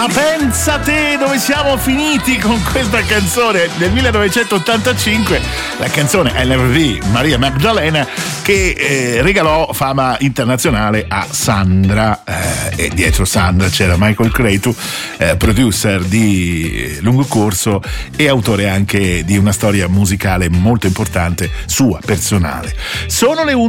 Ma pensa te dove siamo finiti con questa canzone del 1985, la canzone I Never Be, Maria Magdalena, che regalò fama internazionale a Sandra, e dietro Sandra c'era Michael Cretu, producer di lungo corso e autore anche di una storia musicale molto importante sua, personale. Sono le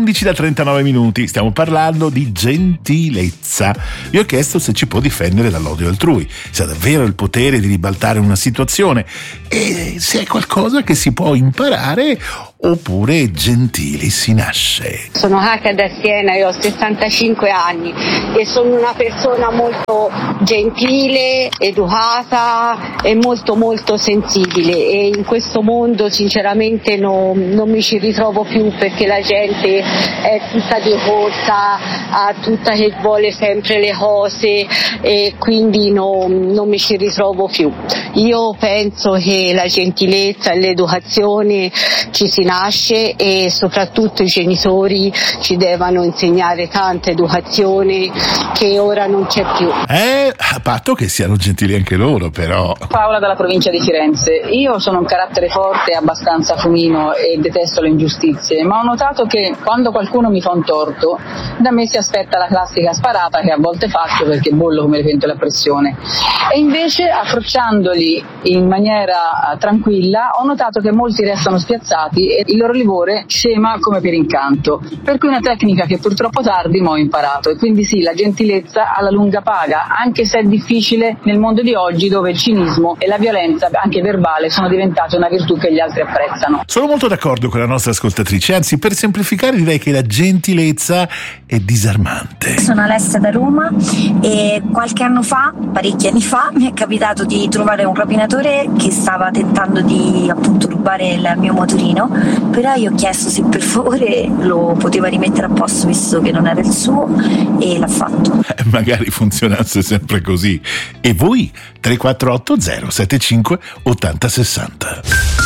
11:39, stiamo parlando di gentilezza. Vi ho chiesto se ci può difendere dall'odio altrui, se ha davvero il potere di ribaltare una situazione e se è qualcosa che si può imparare oppure gentili si nasce. Sono Haka da Siena, io ho 65 anni e sono una persona molto gentile, educata e molto molto sensibile, e in questo mondo sinceramente non mi ci ritrovo più, perché la gente è tutta di corsa, tutta che vuole sempre le cose, e quindi non mi ci ritrovo più. Io penso che la gentilezza e l'educazione ci si nasce, e soprattutto i genitori ci devono insegnare tanta educazione che ora non c'è più. A patto che siano gentili anche loro, però. Paola dalla provincia di Firenze. Io sono un carattere forte, abbastanza fumino e detesto le ingiustizie, ma ho notato che quando qualcuno mi fa un torto, da me si aspetta la classica sparata che a volte faccio perché bollo come le pentole a pressione. E invece, approcciandoli in maniera tranquilla, ho notato che molti restano spiazzati e il loro livore scema come per incanto. Per cui una tecnica che purtroppo tardi ma ho imparato. E quindi sì, la gentilezza alla lunga paga, anche se è difficile nel mondo di oggi, dove il cinismo e la violenza, anche verbale, sono diventate una virtù che gli altri apprezzano. Sono molto d'accordo con la nostra ascoltatrice, anzi, per semplificare direi che la gentilezza è disarmante. Sono Alessia da Roma e qualche anno fa, parecchi anni fa, mi è capitato di trovare un rapinatore che stava tentando di appunto rubare il mio motorino, però io ho chiesto se per favore lo poteva rimettere a posto visto che non era il suo, e l'ha fatto. Magari funzionasse sempre così. E voi? 348 075 80 60.